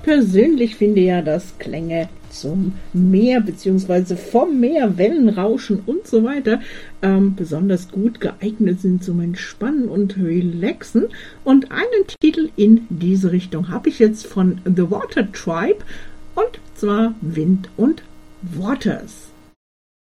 persönlich finde ja, dass Klänge zum Meer bzw. vom Meer, Wellenrauschen und so weiter besonders gut geeignet sind zum Entspannen und Relaxen. Und einen Titel in diese Richtung habe ich jetzt von The Water Tribe, und zwar Wind und Waters.